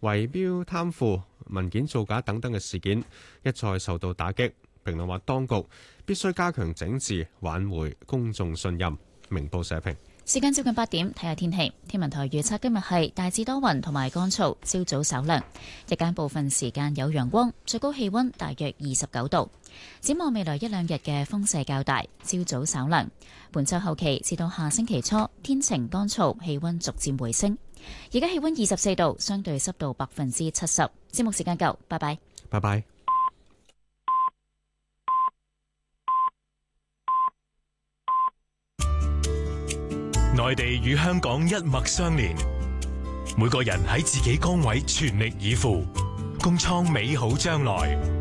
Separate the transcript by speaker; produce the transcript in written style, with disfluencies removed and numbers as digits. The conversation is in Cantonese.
Speaker 1: 圍標、貪腐、文件造假等等嘅事件一再受到打擊。評論話，當局必須加強整治，挽回公眾信任。明報社評。
Speaker 2: 時間接近8點，睇下天氣。天文台預測今日係大致多雲同埋乾燥，朝早稍涼，日間部分時間有陽光，最高氣溫大約29度。展望未來一兩日嘅風勢較大，朝早稍涼。本週後期至到下星期初，天晴乾燥，氣溫逐漸回升。而家氣溫24度，相對濕度70%。節目時間夠，拜拜。
Speaker 1: 拜拜。
Speaker 3: 內地與香港一脈相連，每個人喺自己崗位全力以赴，共創美好將來。